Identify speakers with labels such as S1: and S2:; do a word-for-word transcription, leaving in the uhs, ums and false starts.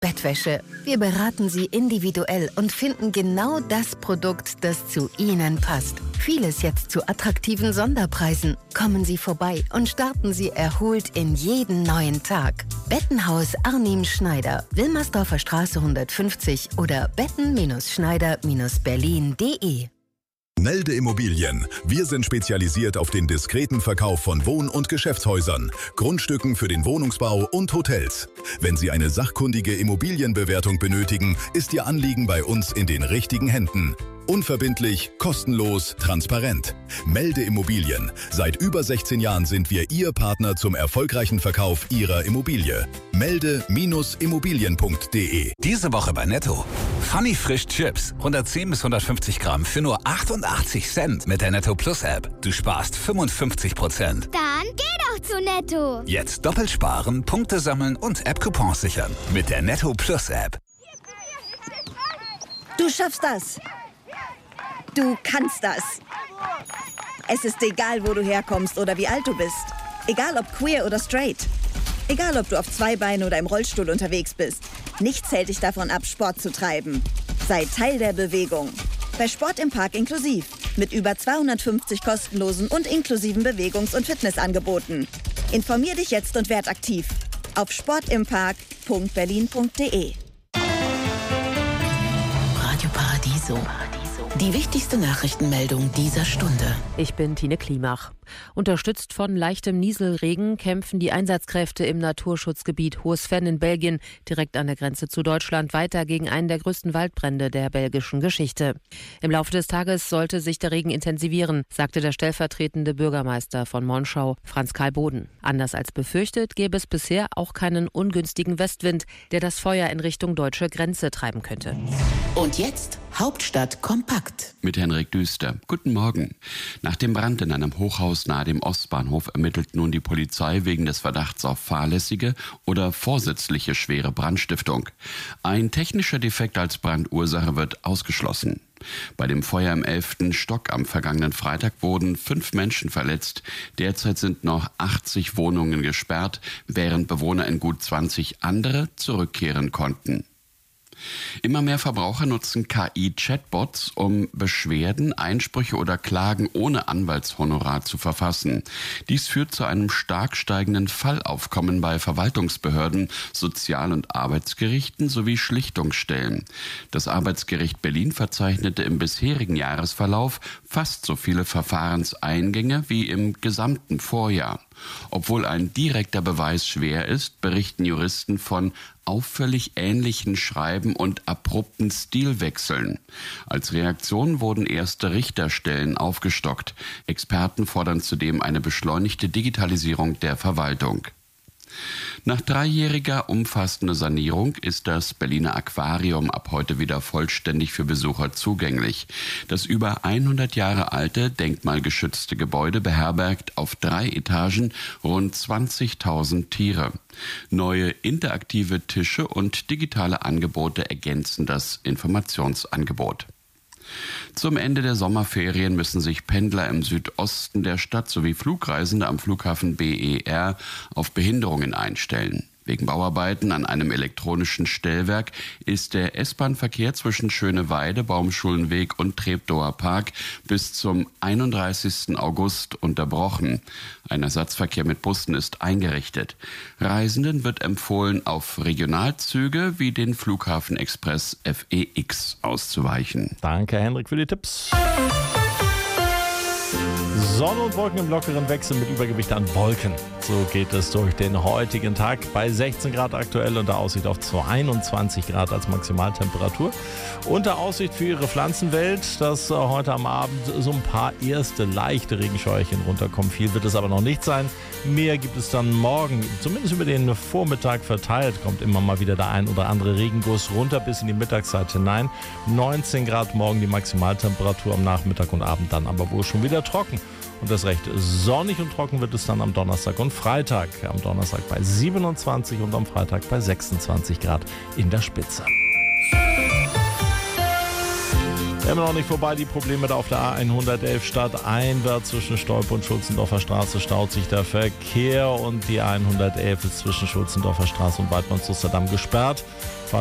S1: Bettwäsche. Wir beraten Sie individuell und finden genau das Produkt, das zu Ihnen passt. Vieles jetzt zu attraktiven Sonderpreisen. Kommen Sie vorbei und starten Sie erholt in jeden neuen Tag. Bettenhaus Arnim Schneider, Wilmersdorfer Straße hundertfünfzig oder betten-schneider berlin punkt de.
S2: Melde Immobilien. Wir sind spezialisiert auf den diskreten Verkauf von Wohn- und Geschäftshäusern, Grundstücken für den Wohnungsbau und Hotels. Wenn Sie eine sachkundige Immobilienbewertung benötigen, ist Ihr Anliegen bei uns in den richtigen Händen. Unverbindlich, kostenlos, transparent. Melde Immobilien. Seit über sechzehn Jahren sind wir Ihr Partner zum erfolgreichen Verkauf Ihrer Immobilie. Melde Immobilien punkt de.
S3: Diese Woche bei Netto. Funny Frisch Chips. hundertzehn bis hundertfünfzig Gramm für nur achtundachtzig Cent mit der Netto Plus App. Du sparst fünfundfünfzig Prozent.
S4: Dann geh doch zu Netto.
S3: Jetzt doppelt sparen, Punkte sammeln und App-Coupons sichern. Mit der Netto Plus App.
S5: Du schaffst das. Du kannst das. Es ist egal, wo du herkommst oder wie alt du bist. Egal ob queer oder straight. Egal ob du auf zwei Beinen oder im Rollstuhl unterwegs bist. Nichts hält dich davon ab, Sport zu treiben. Sei Teil der Bewegung. Bei Sport im Park inklusiv. Mit über zweihundertfünfzig kostenlosen und inklusiven Bewegungs- und Fitnessangeboten. Informier dich jetzt und werd aktiv. Auf sportimpark punkt berlin punkt de.
S6: Radio Paradiso. Die wichtigste Nachrichtenmeldung dieser Stunde.
S7: Ich bin Tine Klimach. Unterstützt von leichtem Nieselregen kämpfen die Einsatzkräfte im Naturschutzgebiet Hohes-Venn in Belgien, direkt an der Grenze zu Deutschland, weiter gegen einen der größten Waldbrände der belgischen Geschichte. Im Laufe des Tages sollte sich der Regen intensivieren, sagte der stellvertretende Bürgermeister von Monschau, Franz Karl Boden. Anders als befürchtet, gäbe es bisher auch keinen ungünstigen Westwind, der das Feuer in Richtung deutsche Grenze treiben könnte.
S6: Und jetzt Hauptstadt kompakt.
S8: Mit Henrik Düster. Guten Morgen. Nach dem Brand in einem Hochhaus nahe dem Ostbahnhof ermittelt nun die Polizei wegen des Verdachts auf fahrlässige oder vorsätzliche schwere Brandstiftung. Ein technischer Defekt als Brandursache wird ausgeschlossen. Bei dem Feuer im elften Stock am vergangenen Freitag wurden fünf Menschen verletzt. Derzeit sind noch achtzig Wohnungen gesperrt, während Bewohner in gut zwanzig andere zurückkehren konnten. Immer mehr Verbraucher nutzen K I-Chatbots, um Beschwerden, Einsprüche oder Klagen ohne Anwaltshonorar zu verfassen. Dies führt zu einem stark steigenden Fallaufkommen bei Verwaltungsbehörden, Sozial- und Arbeitsgerichten sowie Schlichtungsstellen. Das Arbeitsgericht Berlin verzeichnete im bisherigen Jahresverlauf fast so viele Verfahrenseingänge wie im gesamten Vorjahr. Obwohl ein direkter Beweis schwer ist, berichten Juristen von auffällig ähnlichen Schreiben und abrupten Stilwechseln. Als Reaktion wurden erste Richterstellen aufgestockt. Experten fordern zudem eine beschleunigte Digitalisierung der Verwaltung. Nach dreijähriger umfassender Sanierung ist das Berliner Aquarium ab heute wieder vollständig für Besucher zugänglich. Das über hundert Jahre alte, denkmalgeschützte Gebäude beherbergt auf drei Etagen rund zwanzigtausend Tiere. Neue interaktive Tische und digitale Angebote ergänzen das Informationsangebot. Zum Ende der Sommerferien müssen sich Pendler im Südosten der Stadt sowie Flugreisende am Flughafen B E R auf Behinderungen einstellen. Wegen Bauarbeiten an einem elektronischen Stellwerk ist der S-Bahn-Verkehr zwischen Schöneweide, Baumschulenweg und Treptower Park bis zum einunddreißigsten August unterbrochen. Ein Ersatzverkehr mit Bussen ist eingerichtet. Reisenden wird empfohlen, auf Regionalzüge wie den Flughafen-Express F E X auszuweichen.
S9: Danke, Henrik, für die Tipps. Sonne und Wolken im lockeren Wechsel mit Übergewicht an Wolken. So geht es durch den heutigen Tag bei sechzehn Grad aktuell und der Aussicht auf zweiundzwanzig Grad als Maximaltemperatur. Und der Aussicht für Ihre Pflanzenwelt, dass heute am Abend so ein paar erste leichte Regenscheuerchen runterkommen. Viel wird es aber noch nicht sein. Mehr gibt es dann morgen, zumindest über den Vormittag verteilt, kommt immer mal wieder der ein oder andere Regenguss runter bis in die Mittagszeit hinein. neunzehn Grad morgen die Maximaltemperatur, am Nachmittag und Abend dann aber wohl schon wieder trocken. Und das recht sonnig und trocken wird es dann am Donnerstag und Freitag. Am Donnerstag bei siebenundzwanzig und am Freitag bei sechsundzwanzig Grad in der Spitze. Immer noch nicht vorbei, die Probleme da auf der A hundertelf stadteinwärts zwischen Stolpe und Schulzendorfer Straße staut sich der Verkehr und die A hundertelf ist zwischen Schulzendorfer Straße und Waldmannslusterdamm gesperrt.